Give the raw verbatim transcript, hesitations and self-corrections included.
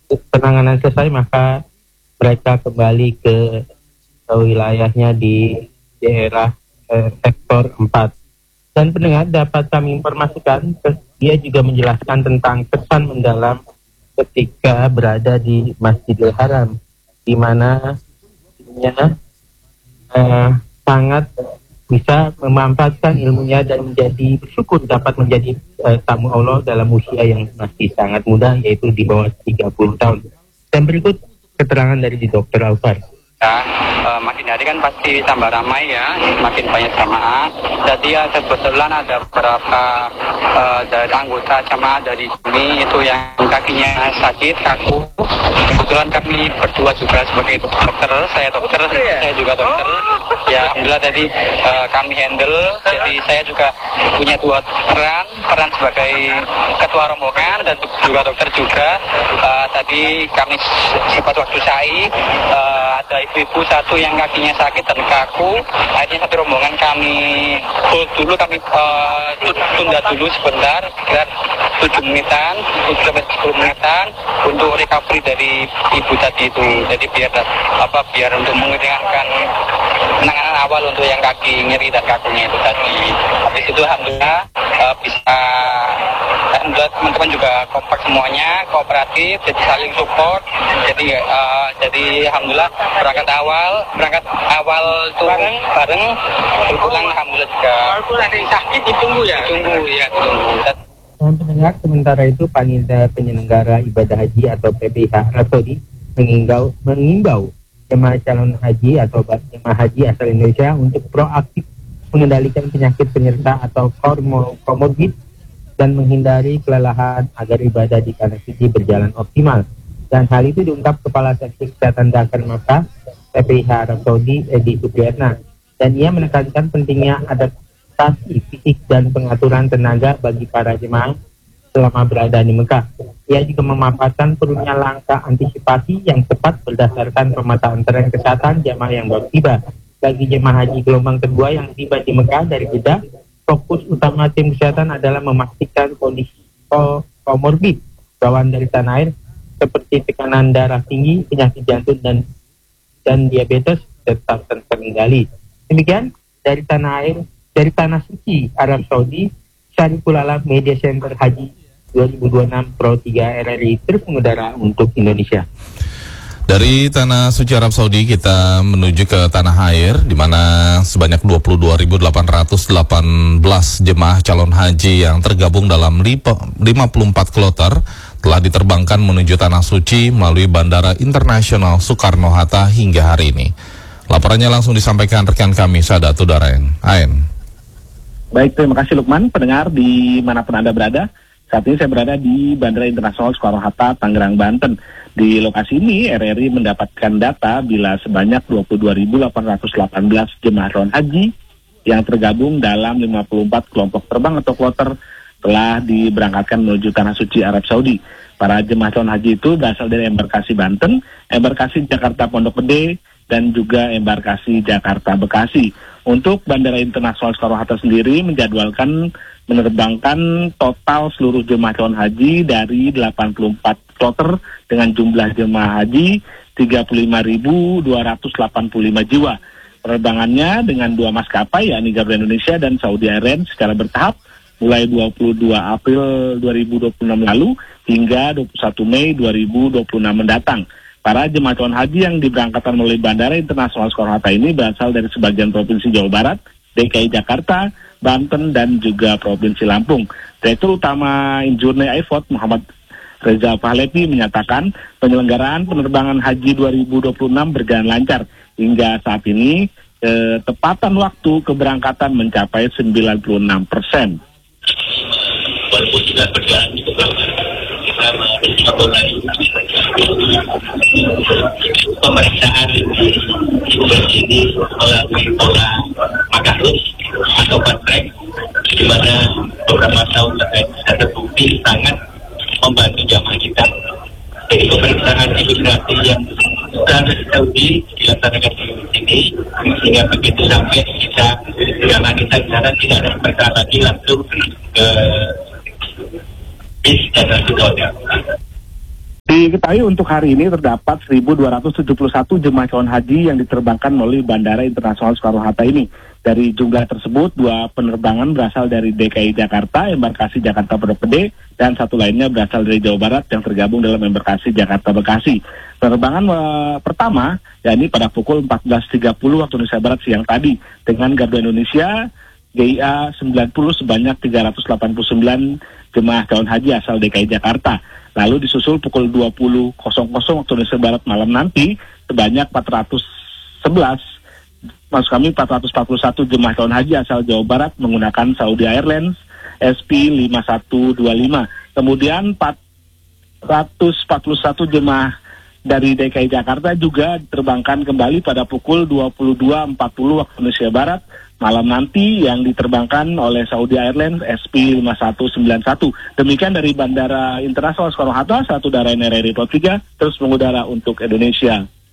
penanganan selesai, maka mereka kembali ke, ke wilayahnya di daerah eh, sektor empat. Dan pendengar dapat kami informasikan, dia juga menjelaskan tentang kesan mendalam ketika berada di Masjidil Haram, di mana dia eh, sangat bisa memanfaatkan ilmunya dan menjadi bersyukur dapat menjadi uh, tamu Allah dalam usia yang masih sangat muda, yaitu di bawah tiga puluh tahun. Dan berikut keterangan dari dokter Alfar. Ya, uh, makin hari kan pasti tambah ramai ya, makin banyak jamaah. Jadi ya kebetulan ada beberapa uh, dari anggota jamaah dari sini itu yang kakinya sakit, kaku. Kebetulan kami berdua juga sebagai dokter, saya dokter, saya juga dokter. Ya, alhamdulillah tadi uh, kami handle. Jadi saya juga punya dua peran, peran sebagai ketua rombongan dan juga dokter juga. Uh, tadi kami sempat waktu syai uh, ada ibu satu yang kakinya sakit dan kaku, akhirnya satu rombongan kami hold dulu, kami uh, tunda dulu sebentar, sekitar tujuh menitan, tujuh sampai sepuluh menitan untuk recovery dari ibu tadi itu. Jadi biar apa biar untuk mengeringankan penanganan awal untuk yang kaki nyeri dan kakunya itu tadi. Habis itu alhamdulillah uh, bisa alhamdulillah teman-teman juga kompak semuanya, kooperatif, jadi saling support. Jadi uh, jadi alhamdulillah berangkat awal, berangkat awal tuh bareng, bareng berpulang alhamdulillah juga. Walaupun ada yang sakit ditunggu ya? Ditunggu ya, ditunggu. Dan pendengar, sementara itu panitia penyelenggara ibadah haji atau P P H Arab Saudi mengimbau mengimbau jemaah calon haji atau jemaah haji asal Indonesia untuk proaktif mengendalikan penyakit penyerta atau komorbid dan menghindari kelelahan agar ibadah di tanah suci berjalan optimal. Dan hal itu diungkap Kepala Seksi Kesehatan Dakar Makkah P P H Arab Saudi Edi Supriyatna, dan ia menekankan pentingnya adaptasi fisik dan pengaturan tenaga bagi para jemaah selama berada di Mekah. Ia juga memaparkan perlunya langkah antisipasi yang tepat berdasarkan pemetaan tren kesehatan jemaah yang baru tiba. Bagi jemaah haji gelombang kedua yang tiba di Mekah dari Jeddah, fokus utama tim kesehatan adalah memastikan kondisi komorbid bawaan dari tanah air seperti tekanan darah tinggi, penyakit jantung dan dan diabetes tetap terkendali. Demikian dari tanah air, dari tanah suci Arab Saudi, Syariful Alam Media Center Haji dua ribu dua puluh enam Pro tiga R R I terus mengudara untuk Indonesia. Dari tanah suci Arab Saudi kita menuju ke tanah air, di mana sebanyak dua puluh dua ribu delapan ratus delapan belas jemaah calon haji yang tergabung dalam lima puluh empat kloter telah diterbangkan menuju tanah suci melalui Bandara Internasional Soekarno-Hatta hingga hari ini. Laporannya langsung disampaikan rekan kami Sadatu Darain. Ain. Baik, terima kasih Lukman. Pendengar dimanapun Anda berada, saat ini saya berada di Bandara Internasional Soekarno-Hatta, Tangerang, Banten. Di lokasi ini R R I mendapatkan data bila sebanyak dua puluh dua ribu delapan ratus delapan belas jemaah calon haji yang tergabung dalam lima puluh empat kelompok terbang atau kloter telah diberangkatkan menuju tanah suci Arab Saudi. Para jemaah calon haji itu berasal dari embarkasi Banten, embarkasi Jakarta Pondok Gede, dan juga embarkasi Jakarta Bekasi. Untuk Bandara Internasional Soekarno-Hatta sendiri menjadwalkan menerbangkan total seluruh jemaah calon haji dari delapan puluh empat kloter dengan jumlah jemaah haji tiga puluh lima ribu dua ratus delapan puluh lima jiwa. Penerbangannya dengan dua maskapai, yakni Garuda Indonesia dan Saudi Airlines secara bertahap mulai dua puluh dua April dua ribu dua puluh enam lalu hingga dua puluh satu Mei dua ribu dua puluh enam mendatang. Para jemaah calon haji yang diberangkatkan melalui Bandara Internasional Soekarno-Hatta ini berasal dari sebagian provinsi Jawa Barat, D K I Jakarta, Banten, dan juga Provinsi Lampung. Direktur Utama Injourney I F O D Muhammad Reza Pahlevi menyatakan penyelenggaraan penerbangan haji dua ribu dua puluh enam berjalan lancar. Hingga saat ini eh, tepatan waktu keberangkatan mencapai sembilan puluh enam persen. Walaupun tidak berjalan cukup lama, kita mulai pemeriksaan imunisasi ini melalui pola Magarus atau Patrek, di mana beberapa tahun terkait sudah terbukti sangat membantu jamaah kita. Jadi pemeriksaan imigrasi yang sudah ada di Saudi dilaksanakan di sini, sehingga begitu sampai kita jamaah kita di sana tidak ada perkara lagi langsung ke bis dan langsung ke hotel. Di Diketahui untuk hari ini terdapat seribu dua ratus tujuh puluh satu jemaah calon haji yang diterbangkan melalui Bandara Internasional Soekarno-Hatta ini. Dari jumlah tersebut, dua penerbangan berasal dari D K I Jakarta, embarkasi Jakarta Pondok Gede, dan satu lainnya berasal dari Jawa Barat yang tergabung dalam embarkasi Jakarta Bekasi. Penerbangan uh, pertama, yakni pada pukul empat belas tiga puluh waktu Indonesia Barat siang tadi, dengan Garuda Indonesia G I A sembilan puluh sebanyak tiga ratus delapan puluh sembilan jemaah calon haji asal D K I Jakarta. Lalu disusul pukul dua puluh waktu Indonesia Barat malam nanti sebanyak empat ratus sebelas, maksud kami empat ratus empat puluh satu jemaah calon haji asal Jawa Barat menggunakan Saudi Airlines S P lima satu dua lima. Kemudian empat ratus empat puluh satu jemaah dari D K I Jakarta juga diterbangkan kembali pada pukul dua puluh dua empat puluh waktu Indonesia Barat malam nanti yang diterbangkan oleh Saudi Airlines S P lima satu sembilan satu. Demikian dari Bandara Internasional Soekarno-Hatta, satu udara N R R I tiga terus mengudara untuk Indonesia.